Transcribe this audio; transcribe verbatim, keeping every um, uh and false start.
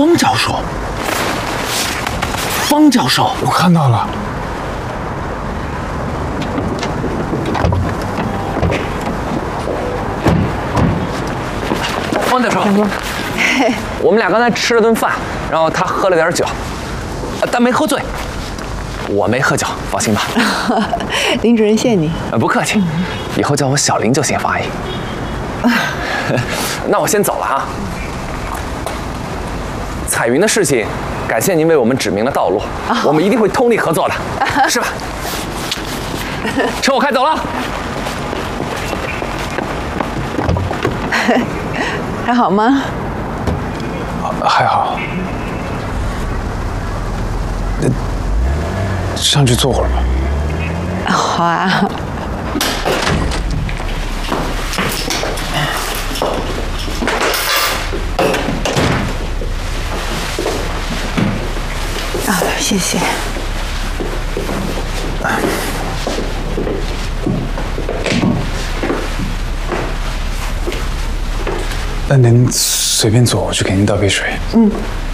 方教授，方教授， 我看到了。 方教授，我们俩刚才吃了顿饭，然后他喝了点酒，但没喝醉。我没喝酒，放心吧。 林主任谢你。 呃，不客气，以后叫我小林就行，方阿姨。那我先走了啊。彩云的事情，感谢您为我们指明了道路，哦、我们一定会通力合作的，是吧？车我开走了。 还好吗？ 还好。上去坐会儿吧。 好啊。啊，谢谢。 那您随便坐，我去给您倒杯水。 嗯。